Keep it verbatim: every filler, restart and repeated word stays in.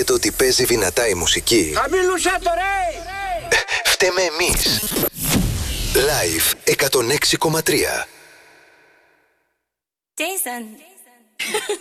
Ξέρετε ότι παίζει δυνατά η μουσική? Χαμήλωσέ το ρε! Φταίμε εμείς. Live εκατόν έξι κόμμα τρία. Jason.